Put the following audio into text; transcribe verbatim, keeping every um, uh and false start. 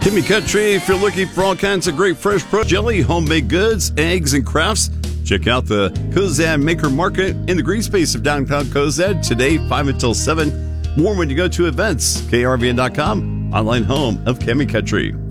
Kimmy Country, if you're looking for all kinds of great fresh produce, jelly, homemade goods, eggs, and crafts, check out the Cozad Maker Market in the green space of downtown Cozad today, five until seven. More when you go to events, K R V N dot com, online home of Kimmy Country.